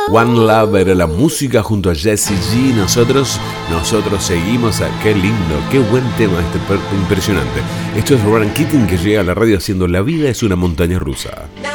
One Love era la música junto a Jessie G. Nosotros seguimos a... Qué lindo, qué buen tema impresionante. Esto es Ronan Keating, que llega a la radio haciendo La vida es una montaña rusa.